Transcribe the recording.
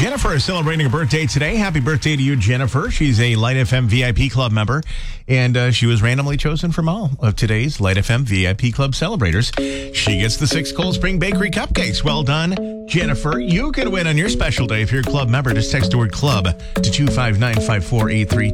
Jennifer is celebrating her birthday today. Happy birthday to you, Jennifer. She's a Light FM VIP Club member, and she was randomly chosen from all of today's Light FM VIP Club celebrators. She gets the 6 Cold Spring Bakery cupcakes. Well done, Jennifer. You can win on your special day if you're a club member. Just text the word club to 259-5483.